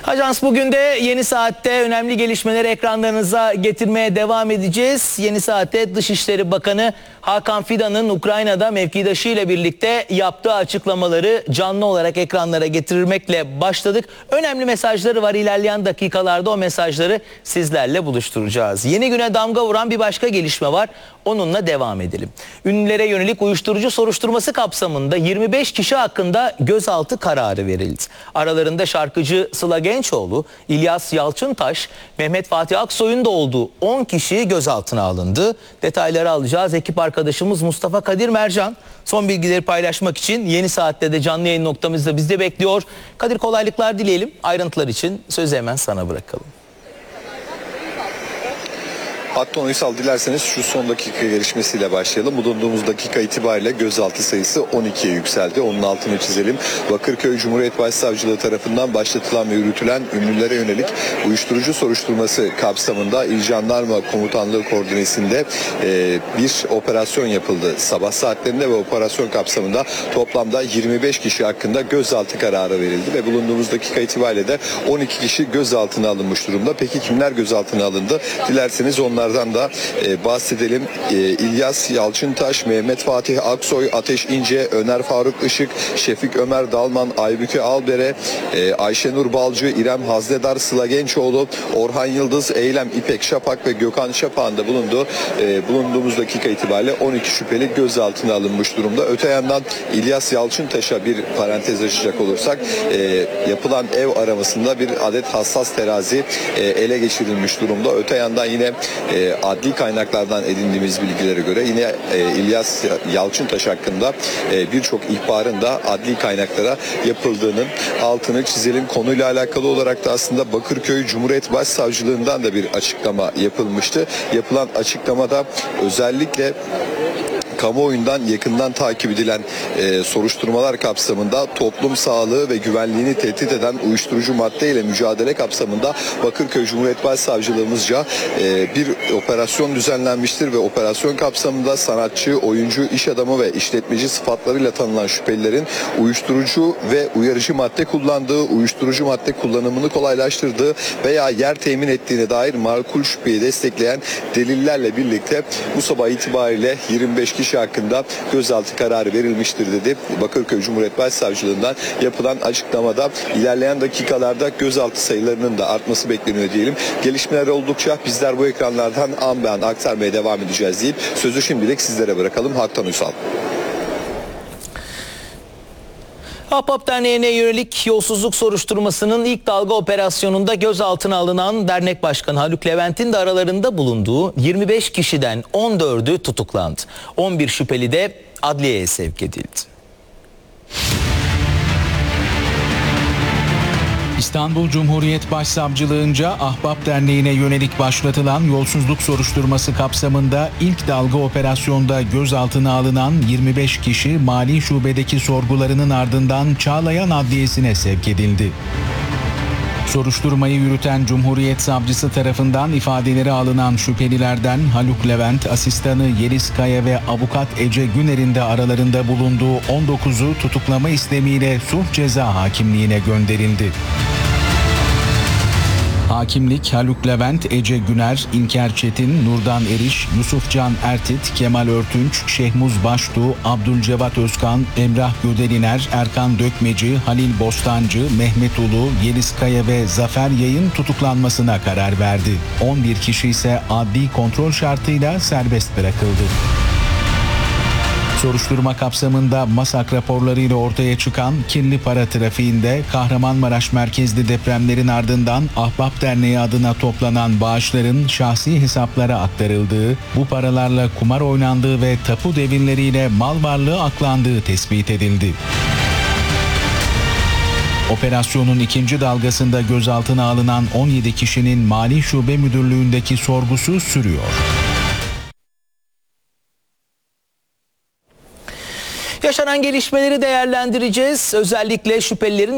Ajans bugün de Yeni Saat'te önemli gelişmeleri ekranlarınıza getirmeye devam edeceğiz. Yeni Saat'te Dışişleri Bakanı Hakan Fidan'ın Ukrayna'da mevkidaşı ile birlikte yaptığı açıklamaları canlı olarak ekranlara getirmekle başladık. Önemli mesajları var, ilerleyen dakikalarda o mesajları sizlerle buluşturacağız. Yeni güne damga vuran bir başka gelişme var. Onunla devam edelim. Ünlülere yönelik uyuşturucu soruşturması kapsamında 25 kişi hakkında gözaltı kararı verildi. Aralarında şarkıcı Sıla Gençoğlu, İlyas Yalçıntaş, Mehmet Fatih Aksoy'un da olduğu 10 kişi gözaltına alındı. Detayları alacağız. Ekip arkadaşımız Mustafa Kadir Mercan son bilgileri paylaşmak için Yeni Saat'te de canlı yayın noktamızda bizde bekliyor. Kadir, kolaylıklar dileyelim. Ayrıntılar için sözü hemen sana bırakalım. Akton Uysal, dilerseniz şu son dakika gelişmesiyle başlayalım. Bulunduğumuz dakika itibariyle gözaltı sayısı 12'ye yükseldi. Onun altını çizelim. Bakırköy Cumhuriyet Başsavcılığı tarafından başlatılan ve yürütülen ünlülere yönelik uyuşturucu soruşturması kapsamında İl Jandarma Komutanlığı koordinesinde bir operasyon yapıldı sabah saatlerinde ve operasyon kapsamında toplamda 25 kişi hakkında gözaltı kararı verildi ve bulunduğumuz dakika itibariyle de 12 kişi gözaltına alınmış durumda. Peki kimler gözaltına alındı? Dilerseniz onlardan da bahsedelim. İlyas Yalçıntaş, Mehmet Fatih Aksoy, Ateş İnce, Öner Faruk Işık, Şefik Ömer Dalman, Aybüke Albere, Ayşenur Balcı, İrem Haznedar, Sıla Gençoğlu, Orhan Yıldız, Eylem İpek Şapak ve Gökhan Şapak'ın da bulunduğumuz dakika itibariyle 12 şüpheli gözaltına alınmış durumda. Öte yandan İlyas Yalçıntaş'a bir parantez açacak olursak, yapılan ev aramasında bir adet hassas terazi ele geçirilmiş durumda. Öte yandan yine adli kaynaklardan edindiğimiz bilgilere göre yine İlyas Yalçıntaş hakkında birçok ihbarın da adli kaynaklara yapıldığının altını çizelim. Konuyla alakalı olarak da aslında Bakırköy Cumhuriyet Başsavcılığından da bir açıklama yapılmıştı. Yapılan açıklamada özellikle kamuoyundan yakından takip edilen soruşturmalar kapsamında toplum sağlığı ve güvenliğini tehdit eden uyuşturucu maddeyle mücadele kapsamında Bakırköy Cumhuriyet Başsavcılığımızca bir operasyon düzenlenmiştir ve operasyon kapsamında sanatçı, oyuncu, iş adamı ve işletmeci sıfatlarıyla tanınan şüphelilerin uyuşturucu ve uyarıcı madde kullandığı, uyuşturucu madde kullanımını kolaylaştırdığı veya yer temin ettiğine dair makul şüpheyi destekleyen delillerle birlikte bu sabah itibariyle 25 kişi hakkında gözaltı kararı verilmiştir dedi. Bakırköy Cumhuriyet Başsavcılığından yapılan açıklamada ilerleyen dakikalarda gözaltı sayılarının da artması bekleniyor diyelim. Gelişmeler oldukça bizler bu ekranlardan an be an aktarmaya devam edeceğiz deyip sözü şimdilik sizlere bırakalım. Haktan Uysal. Ahbap Derneği'ne yönelik yolsuzluk soruşturmasının ilk dalga operasyonunda gözaltına alınan dernek başkanı Haluk Levent'in de aralarında bulunduğu 25 kişiden 14'ü tutuklandı. 11 şüpheli de adliyeye sevk edildi. İstanbul Cumhuriyet Başsavcılığınca Ahbap Derneği'ne yönelik başlatılan yolsuzluk soruşturması kapsamında ilk dalga operasyonda gözaltına alınan 25 kişi Mali Şube'deki sorgularının ardından Çağlayan Adliyesi'ne sevk edildi. Soruşturmayı yürüten Cumhuriyet Savcısı tarafından ifadeleri alınan şüphelilerden Haluk Levent, asistanı Yeliz Kaya ve avukat Ece Güner'in de aralarında bulunduğu 19'u tutuklama istemiyle Sulh Ceza Hakimliği'ne gönderildi. Hakimlik, Haluk Levent, Ece Güner, İlker Çetin, Nurdan Eriş, Yusufcan Ertit, Kemal Örtünç, Şehmuz Baştuğ, Abdülcevat Özkan, Emrah Gödeliner, Erkan Dökmeci, Halil Bostancı, Mehmet Ulu, Yeliz Kaya ve Zafer Yay'ın tutuklanmasına karar verdi. 11 kişi ise adli kontrol şartıyla serbest bırakıldı. Soruşturma kapsamında MASAK raporlarıyla ortaya çıkan kirli para trafiğinde Kahramanmaraş merkezli depremlerin ardından Ahbap Derneği adına toplanan bağışların şahsi hesaplara aktarıldığı, bu paralarla kumar oynandığı ve tapu devirleriyle mal varlığı aklandığı tespit edildi. Operasyonun ikinci dalgasında gözaltına alınan 17 kişinin Mali Şube Müdürlüğü'ndeki sorgusu sürüyor. Yaşanan gelişmeleri değerlendireceğiz. Özellikle şüphelilerin